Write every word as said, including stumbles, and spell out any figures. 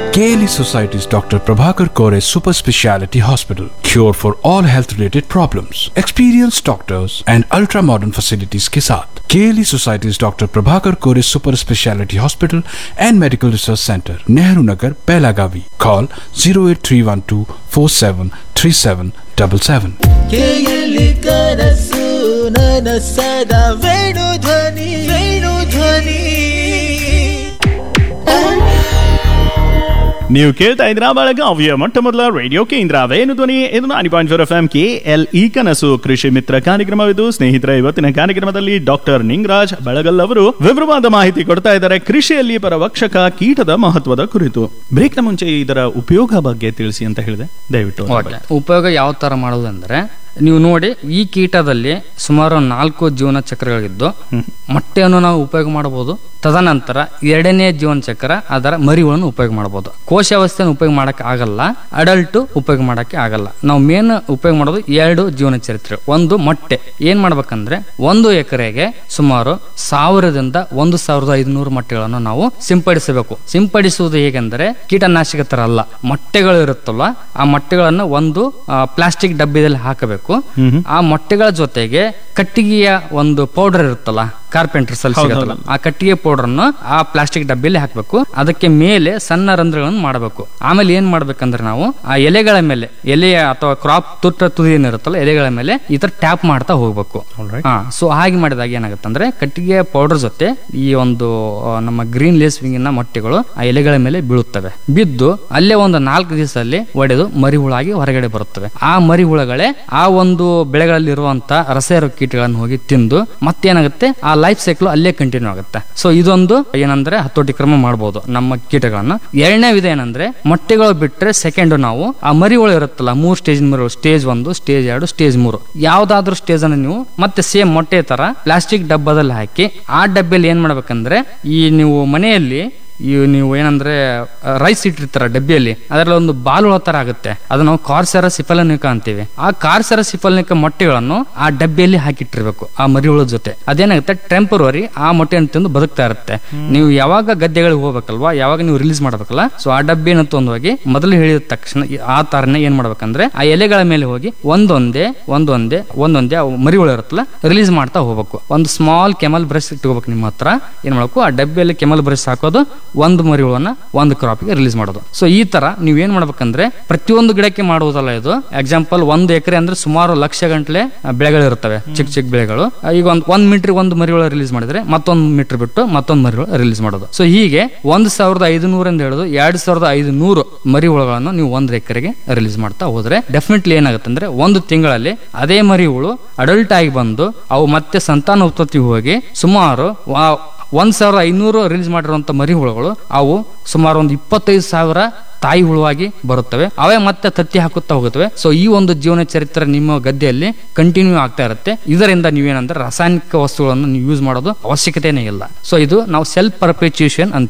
K L E Society's Doctor Prabhakar Kore Super Speciality Hospital. Cure for all health related problems. Experienced doctors and ultra modern facilities के साथ K L E Society's Doctor Prabhakar Kore Super Speciality Hospital and Medical Research Center, Nehru Nagar, Belagavi. Call zero eight three one two four seven three seven seven seven. K L E ಕನಸು ನನಸದ ವೇಣು ಧ್ವನಿ ವೇಣು ಧ್ವನಿ. ನೀವು ಕೇಳ್ತಾ ಇದ್ರ ಬೆಳಗಾವಿಯ ಮೊಟ್ಟ ಮೊದಲ radio ಕೇಂದ್ರ ವೇಣು ಧ್ವನಿ. ಇದು ನಾಲ್ಕು point four F M K L E ಕನಸು ಕೃಷಿ ಮಿತ್ರ ಕಾರ್ಯಕ್ರಮವಿದು. ಸ್ನೇಹಿತರ, ಇವತ್ತಿನ ಕಾರ್ಯಕ್ರಮದಲ್ಲಿ ಡಾಕ್ಟರ್ ನಿಂಗರಾಜ್ ಬೆಳಗಲ್ ಅವರು ವಿವರವಾದ ಮಾಹಿತಿ ಕೊಡ್ತಾ ಇದ್ದಾರೆ ಕೃಷಿಯಲ್ಲಿ ಪರವಕ್ಷಕ ಕೀಟದ ಮಹತ್ವದ ಕುರಿತು. ಬ್ರೇಕ್ ನ ಮುಂಚೆ ಇದರ ಉಪಯೋಗ ಬಗ್ಗೆ ತಿಳಿಸಿ ಅಂತ ಹೇಳಿದೆ, ದಯವಿಟ್ಟು. ಉಪಯೋಗ ಯಾವ ತರ ಮಾಡೋದಂದ್ರೆ, ನೀವು ನೋಡಿ ಈ ಕೀಟದಲ್ಲಿ ಸುಮಾರು ನಾಲ್ಕು ಜೀವನ ಚಕ್ರಗಳಿದ್ದು ಮೊಟ್ಟೆಯನ್ನು ನಾವು ಉಪಯೋಗ ಮಾಡಬಹುದು. ತದನಂತರ ಎರಡನೇ ಜೀವನ ಚಕ್ರ ಅದರ ಮರಿಗಳನ್ನು ಉಪಯೋಗ ಮಾಡಬಹುದು. ಕೋಶಾವಸ್ಥೆಯನ್ನು ಉಪಯೋಗ ಮಾಡಕ್ಕೆ ಆಗಲ್ಲ, ಅಡಲ್ಟ್ ಉಪಯೋಗ ಮಾಡಕ್ಕೆ ಆಗಲ್ಲ. ನಾವು ಮೇನ್ ಉಪಯೋಗ ಮಾಡೋದು ಎರಡು ಜೀವನ ಚರಿತ್ರೆ. ಒಂದು ಮೊಟ್ಟೆ. ಏನ್ ಮಾಡ್ಬೇಕಂದ್ರೆ, ಒಂದು ಎಕರೆಗೆ ಸುಮಾರು ಸಾವಿರದಿಂದ ಒಂದು ಸಾವಿರದ ಐದುನೂರು ಮೊಟ್ಟೆಗಳನ್ನು ನಾವು ಸಿಂಪಡಿಸಬೇಕು. ಸಿಂಪಡಿಸುವುದು ಹೇಗೆಂದರೆ ಕೀಟನಾಶಕ ತರ ಅಲ್ಲ, ಮೊಟ್ಟೆಗಳು ಇರುತ್ತಲ್ಲ ಆ ಮೊಟ್ಟೆಗಳನ್ನು ಒಂದು ಪ್ಲಾಸ್ಟಿಕ್ ಡಬ್ಬಿಯಲ್ಲಿ ಹಾಕಬೇಕು. ಆ ಮೊಟ್ಟೆಗಳ ಜೊತೆಗೆ ಕಟ್ಟಿಗೆಯ ಒಂದು ಪೌಡರ್ ಇರುತ್ತಲ್ಲ, ಕಾರ್ಪೆಂಟರ್ಸ್ ಅಲ್ಲಿ ಸಿಗುತ್ತಲ್ಲ, ಆ ಕಟ್ಟಿಗೆ ಪೌಡರ್ ಅನ್ನು ಆ ಪ್ಲಾಸ್ಟಿಕ್ ಡಬ್ಬಿಯಲ್ಲಿ ಹಾಕಬೇಕು. ಅದಕ್ಕೆ ಮೇಲೆ ಸಣ್ಣ ರಂಧ್ರಗಳನ್ನು ಮಾಡಬೇಕು. ಆಮೇಲೆ ಏನ್ ಮಾಡ್ಬೇಕಂದ್ರೆ, ನಾವು ಆ ಎಲೆಗಳ ಮೇಲೆ, ಎಲೆಯ ಅಥವಾ ಕ್ರಾಪ್ ತುಟ್ಟ ತುದಿ ಏನಿರುತ್ತಲ್ಲ ಎಲೆಗಳ ಮೇಲೆ ಈ ತರ ಟ್ಯಾಪ್ ಮಾಡ್ತಾ ಹೋಗ್ಬೇಕು. ಹಾ ಸೊ ಹಾಗೆ ಮಾಡಿದಾಗ ಏನಾಗುತ್ತೆ ಅಂದ್ರೆ, ಕಟ್ಟಿಗೆ ಪೌಡರ್ ಜೊತೆ ಈ ಒಂದು ನಮ್ಮ ಗ್ರೀನ್ ಲೇಸ್ ವಿಂಗಿನ ಮೊಟ್ಟೆಗಳು ಆ ಎಲೆಗಳ ಮೇಲೆ ಬೀಳುತ್ತವೆ. ಬಿದ್ದು ಅಲ್ಲೇ ಒಂದು ನಾಲ್ಕು ದಿವಸದಲ್ಲಿ ಒಡೆದು ಮರಿ ಹುಳಾಗಿ ಹೊರಗಡೆ ಬರುತ್ತವೆ. ಆ ಮರಿ ಹುಳಗಳೇ ಆ ಒಂದು ಬೆಳೆಗಳಲ್ಲಿ ಇರುವಂತ ರಸೇರು ಕೀಟಗಳನ್ನು ಹೋಗಿ ತಿಂದು ಮತ್ತೇನಾಗುತ್ತೆ, ಆ ಲೈಫ್ ಸೈಕಲ್ ಅಲ್ಲೇ ಕಂಟಿನ್ಯೂ ಆಗುತ್ತೆ. ಸೊ ಇದೊಂದು ಏನಂದ್ರೆ ಹತೋಟಿ ಕ್ರಮ ಮಾಡಬಹುದು ನಮ್ಮ ಕೀಟಗಳನ್ನ. ಎರಡನೇ ವಿಧ ಏನಂದ್ರೆ, ಮೊಟ್ಟೆಗಳು ಬಿಟ್ರೆ ಸೆಕೆಂಡ್ ನಾವು ಆ ಮರಿಗಳು ಇರುತ್ತಲ್ಲ, ಮೂರ್ ಸ್ಟೇಜ್ ಮರಿಗಳು, ಸ್ಟೇಜ್ ಒಂದು, ಸ್ಟೇಜ್ ಎರಡು, ಸ್ಟೇಜ್ ಮೂರು. ಯಾವ್ದಾದ್ರು ಸ್ಟೇಜ್ ಅನ್ನು ನೀವು ಮತ್ತೆ ಸೇಮ್ ಮೊಟ್ಟೆ ತರ ಪ್ಲಾಸ್ಟಿಕ್ ಡಬ್ಬದಲ್ಲಿ ಹಾಕಿ, ಆ ಡಬ್ಬಿಯಲ್ಲಿ ಏನ್ ಮಾಡ್ಬೇಕಂದ್ರೆ, ಈ ನೀವು ಮನೆಯಲ್ಲಿ ಈ ನೀವು ಏನಂದ್ರೆ ರೈಸ್ ಇಟ್ಟಿರ್ತಾರ ಡಬ್ಬಿಯಲ್ಲಿ, ಅದರಲ್ಲಿ ಒಂದು ಬಾಲುಳ ತರ ಆಗುತ್ತೆ, ಅದು ನಾವು ಕಾರ್ಸೆರ ಸಿಫಲನಿಕ ಅಂತೀವಿ. ಆ ಕಾರ್ಸೆರ ಸಿಫಲನಿಕ ಮೊಟ್ಟೆಗಳನ್ನು ಆ ಡಬ್ಬಿಯಲ್ಲಿ ಹಾಕಿಟ್ಟಿರ್ಬೇಕು ಆ ಮರಿಹುಳ ಜೊತೆ. ಅದೇನಾಗುತ್ತೆ, ಟೆಂಪರರಿ ಆ ಮೊಟ್ಟೆಯನ್ನು ತಿಂದು ಬದುಕ್ತಾ ಇರುತ್ತೆ. ನೀವು ಯಾವಾಗ ಗದ್ದೆಗಳಿಗೆ ಹೋಗ್ಬೇಕಲ್ವಾ, ಯಾವಾಗ ನೀವು ರಿಲೀಸ್ ಮಾಡ್ಬೇಕಲ್ಲ, ಸೊ ಆ ಡಬ್ಬಿಯನ್ನು ತಂದು ಹೋಗಿ ಮೊದಲು ಹೇಳಿದ ತಕ್ಷಣ ಆ ತರನೇ ಏನ್ ಮಾಡ್ಬೇಕಂದ್ರೆ, ಆ ಎಲೆಗಳ ಮೇಲೆ ಹೋಗಿ ಒಂದೊಂದೇ ಒಂದೊಂದೇ ಒಂದೊಂದೇ ಮರಿಹುಳ ಇರುತ್ತಲ್ಲ ರಿಲೀಸ್ ಮಾಡ್ತಾ ಹೋಗ್ಬೇಕು. ಒಂದು ಸ್ಮಾಲ್ ಕೆಮಲ್ ಬ್ರಷ್ ಇಟ್ಕೋಬೇಕು ನಿಮ್ಮ ಹತ್ರ. ಏನ್ ಮಾಡ್ಬೇಕು, ಆ ಡಬ್ಬಿಯಲ್ಲಿ ಕೆಮಲ್ ಬ್ರಷ್ ಹಾಕೋದು, ಒಂದು ಮರಿಹುಳನ್ನ ಒಂದು ಕ್ರಾಪ್ಗೆ ರಿಲೀಸ್ ಮಾಡೋದು. ಸೊ ಈ ತರ ನೀವ್ ಏನ್ ಮಾಡ್ಬೇಕಂದ್ರೆ, ಪ್ರತಿಯೊಂದು ಗಿಡಕ್ಕೆ ಮಾಡುವುದಲ್ಲ ಇದು. ಎಕ್ಸಾಂಪಲ್, ಒಂದು ಎಕರೆ ಅಂದ್ರೆ ಸುಮಾರು ಲಕ್ಷ ಗಂಟಲೆ ಬೆಳೆಗಳು ಇರ್ತವೆ, ಚಿಕ್ಕ ಚಿಕ್ಕ ಬೆಳೆಗಳು. ಈಗ ಒಂದ್ ಒಂದ್ ಮೀಟರ್ ಒಂದು ಮರಿಹುಳ ರಿಲೀಸ್ ಮಾಡಿದ್ರೆ ಮತ್ತೊಂದು ಮೀಟರ್ ಬಿಟ್ಟು ಮತ್ತೊಂದು ಮರಿಹುಳ ರಿಲೀಸ್ ಮಾಡೋದು. ಸೊ ಹೀಗೆ ಒಂದ್ ಸಾವಿರದ ಐದುನೂರಿಂದ ಹಿಡಿದು ಎರಡ್ ಸಾವಿರದ ಐದು ನೂರು ಮರಿಹುಳಗಳನ್ನು ನೀವು ಒಂದ್ ಎಕರೆಗೆ ರಿಲೀಸ್ ಮಾಡ್ತಾ ಹೋದ್ರೆ ಡೆಫಿನೆಟ್ಲಿ ಏನಾಗುತ್ತೆ ಅಂದ್ರೆ, ಒಂದು ತಿಂಗಳಲ್ಲಿ ಅದೇ ಮರಿಹುಳು ಅಡಲ್ಟ್ ಆಗಿ ಬಂದು ಅವು ಮತ್ತೆ ಸಂತಾನ ಉತ್ಪತ್ತಿ ಹೋಗಿ ಸುಮಾರು ಒಂದ್ ಸಾವಿರದ ಐನೂರು ರಿಲೀಸ್ ಮಾಡಿರುವಂತ ಮರಿ ಹುಳುಗಳು ಅವು ಸುಮಾರು ಒಂದು ಇಪ್ಪತ್ತೈದು ಸಾವಿರ ತಾಯಿ ಹುಳುವಾಗಿ ಬರುತ್ತವೆ. ಅವೇ ಮತ್ತೆ ತತ್ತಿ ಹಾಕುತ್ತಾ ಹೋಗುತ್ತವೆ. ಸೊ ಈ ಒಂದು ಜೀವನ ಚರಿತ್ರೆ ನಿಮ್ಮ ಗದ್ದೆಯಲ್ಲಿ ಕಂಟಿನ್ಯೂ ಆಗ್ತಾ ಇರುತ್ತೆ. ಇದರಿಂದ ನೀವೇನಂದ್ರೆ ರಾಸಾಯನಿಕ ವಸ್ತುಗಳನ್ನು ನೀವು ಯೂಸ್ ಮಾಡೋದು ಅವಶ್ಯಕತೆನೇ ಇಲ್ಲ. ಸೊ ಇದು ನಾವು ಸೆಲ್ಫ್ ಪರ್ಪೆಚುಯೇಷನ್ ಅಂತ